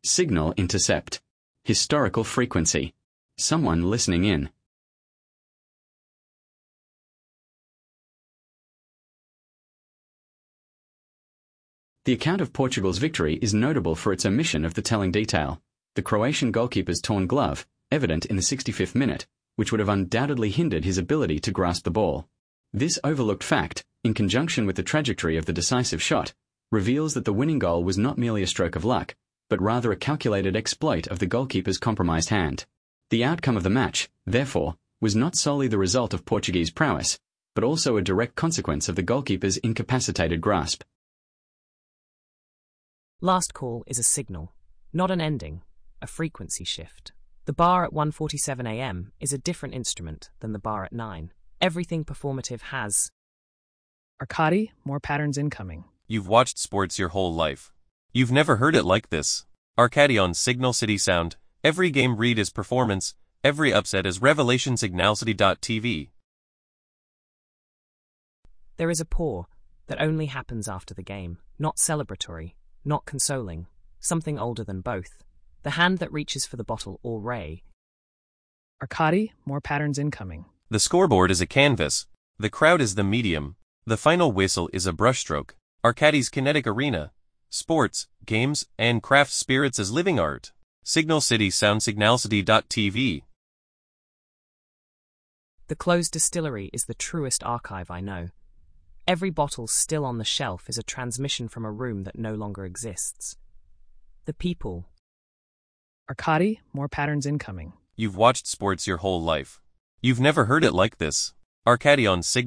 Signal intercept. Historical frequency. Someone listening in. The account of Portugal's victory is notable for its omission of the telling detail, the Croatian goalkeeper's torn glove, evident in the 65th minute, which would have undoubtedly hindered his ability to grasp the ball. This overlooked fact, in conjunction with the trajectory of the decisive shot, reveals that the winning goal was not merely a stroke of luck, but rather a calculated exploit of the goalkeeper's compromised hand. The outcome of the match, therefore, was not solely the result of Portuguese prowess, but also a direct consequence of the goalkeeper's incapacitated grasp. Last call is a signal, not an ending, a frequency shift. The bar at 1:47 a.m. is a different instrument than the bar at 9. Everything performative has. Arkady, more patterns incoming. You've watched sports your whole life. You've never heard it like this. Arkady on Signal City Sound. Every game read is performance, every upset is revelation. Signalcity.tv. There is a pour that only happens after the game, not celebratory, not consoling, something older than both. The hand that reaches for the bottle or ray. Arkady, more patterns incoming. The scoreboard is a canvas. The crowd is the medium. The final whistle is a brushstroke. Arkady's kinetic arena. Sports, games, and craft spirits as living art. Signal City Sound. Signalcity.tv. The closed distillery is the truest archive I know. Every bottle still on the shelf is a transmission from a room that no longer exists. The people. Arkady, more patterns incoming. You've watched sports your whole life. You've never heard it like this. Arkady on Signal.